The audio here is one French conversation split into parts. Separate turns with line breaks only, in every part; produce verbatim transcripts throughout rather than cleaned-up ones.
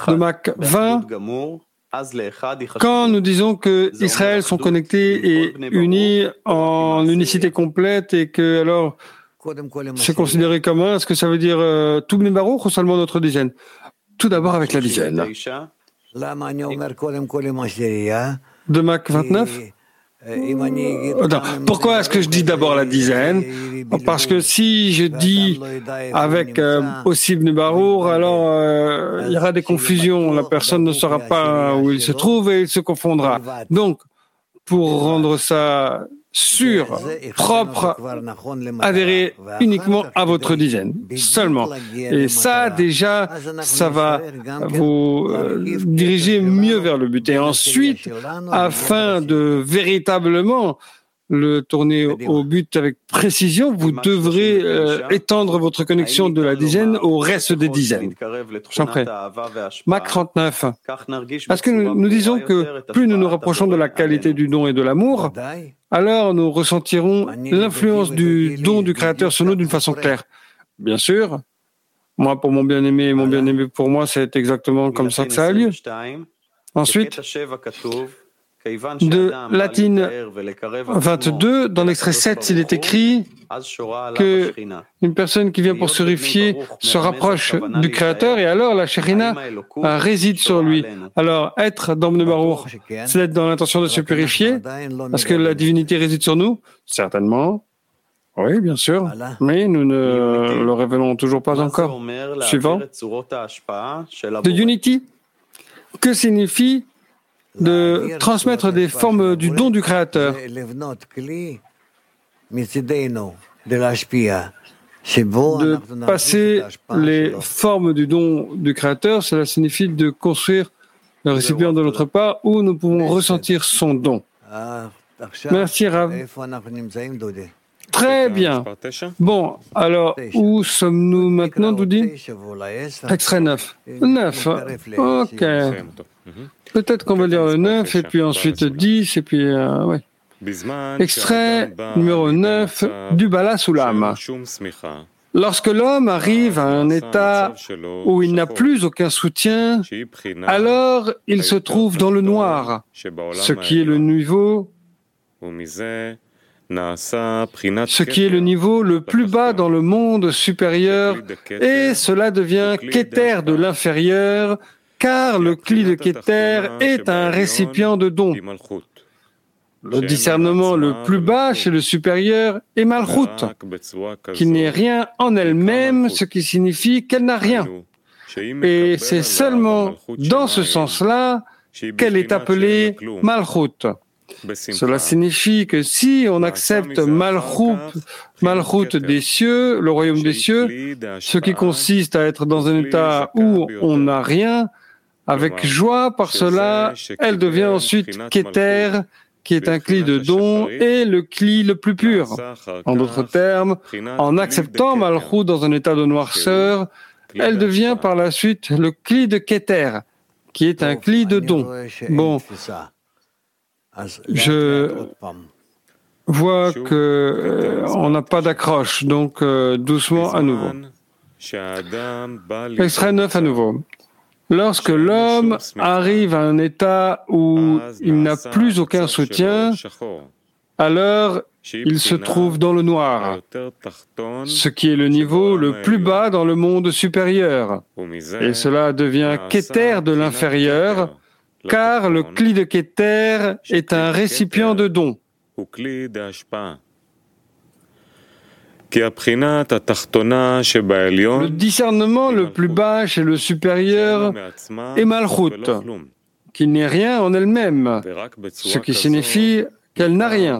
de Mac vingt, quand nous disons que Israël sont connectés et unis en unicité complète et que alors c'est considéré comme un, est-ce que ça veut dire euh, tout Bnei Baruch ou seulement notre dizaine? Tout d'abord avec la dizaine. De Mac vingt-neuf. Non. Pourquoi est-ce que je dis d'abord la dizaine? Parce que si je dis avec euh, aussi Bnei Baruch, alors euh, il y aura des confusions. La personne ne saura pas où il se trouve et il se confondra. Donc, pour rendre ça sûr, propre, adhérez uniquement à votre dizaine, seulement. Et ça, déjà, ça va vous euh, diriger mieux vers le but. Et ensuite, afin de véritablement le tourner au but avec précision, vous devrez euh, étendre votre connexion de la dizaine au reste des dizaines. J'en prie. Mac trente-neuf. Est-ce que nous, nous disons que plus nous nous rapprochons de la qualité du don et de l'amour, alors nous ressentirons l'influence du don du Créateur sur nous d'une façon claire? Bien sûr. Moi, pour mon bien-aimé et mon bien-aimé pour moi, c'est exactement comme ça que ça a lieu. Ensuite, de Latine vingt-deux, dans l'extrait sept, il est écrit que une personne qui vient pour se purifier se rapproche du Créateur et alors la Shekhinah réside sur lui. Alors, être dans Bnei Baruch, c'est être dans l'intention de se purifier, parce que la divinité réside sur nous? Certainement. Oui, bien sûr, mais nous ne le révélons toujours pas encore. Suivant. De Unity, que signifie de transmettre des formes du don du Créateur? De passer les formes du don du Créateur, cela signifie de construire le récipient de notre part où nous pouvons ressentir son don. Merci Rav. Très bien. Bon, alors, où sommes-nous maintenant, Doudi? Extrait neuf. neuf. Ok. Peut-être qu'on va lire le neuf, et puis ensuite dix, et puis... Euh, ouais. Extrait numéro neuf du Bala Sulam. Lorsque l'homme arrive à un état où il n'a plus aucun soutien, alors il se trouve dans le noir, ce qui est le niveau... ce qui est le niveau le plus bas dans le monde supérieur, et cela devient Keter de l'inférieur, car le Kli de Keter est un récipient de don. Le discernement le plus bas chez le supérieur est Malchut, qui n'est rien en elle-même, ce qui signifie qu'elle n'a rien. Et c'est seulement dans ce sens-là qu'elle est appelée Malchut. Cela signifie que si on accepte Malchut, Malchut des cieux, le royaume des cieux, ce qui consiste à être dans un état où on n'a rien, avec joie, par cela, elle devient ensuite Keter, qui est un Kli de don et le Kli le plus pur. En d'autres termes, en acceptant Malchut dans un état de noirceur, elle devient par la suite le Kli de Keter, qui est un Kli de don. Bon. Je vois que euh, on n'a pas d'accroche, donc euh, doucement à nouveau. Extrait neuf à nouveau. Lorsque l'homme arrive à un état où il n'a plus aucun soutien, alors il se trouve dans le noir, ce qui est le niveau le plus bas dans le monde supérieur. Et cela devient Keter de l'inférieur, car le Kli de Keter est un récipient de don. Le discernement le plus bas chez le supérieur est Malchut, qui n'est rien en elle-même, ce qui signifie qu'elle n'a rien.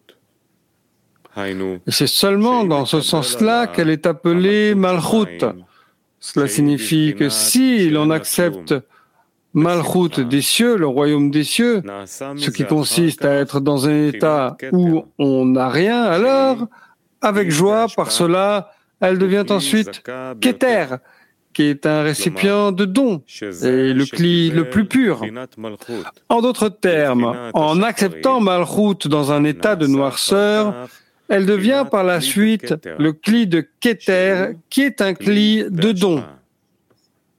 Et c'est seulement dans ce sens-là qu'elle est appelée Malchut. Cela signifie que si l'on accepte Malchut des cieux, le royaume des cieux, ce qui consiste à être dans un état où on n'a rien, alors, avec joie, par cela, elle devient ensuite Keter, qui est un récipient de don, et le Kli le plus pur. En d'autres termes, en acceptant Malchut dans un état de noirceur, elle devient par la suite le Kli de Keter, qui est un Kli de don.